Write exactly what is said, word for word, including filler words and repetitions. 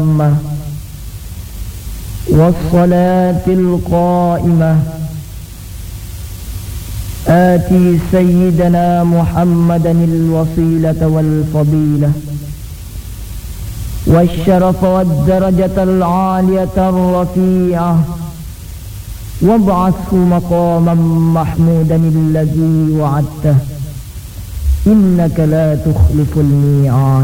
والصلاة القائمة آتي سيدنا محمدا الوسيلة والفضيلة والشرف والدرجة العالية الرفيعة وابعثه مقاما محمودا الذي وعدته إنك لا تخلف الميعاد.